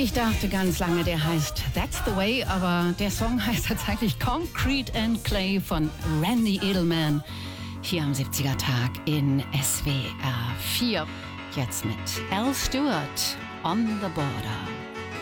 Ich dachte ganz lange, der heißt That's the Way, aber der Song heißt tatsächlich Concrete and Clay von Randy Edelman. Hier am 70er Tag in SWR 4. Jetzt mit Al Stewart, On the Border.